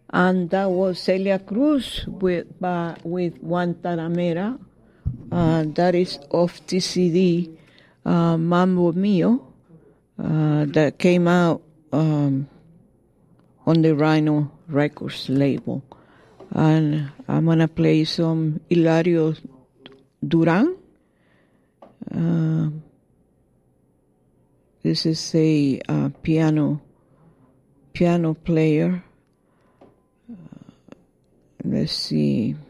And that was Celia Cruz with Guantanamera. That is off the CD, Mambo Mio, that came out on the Rhino Records label. And I'm going to play some Hilario Duran. This is a piano player. Let's see.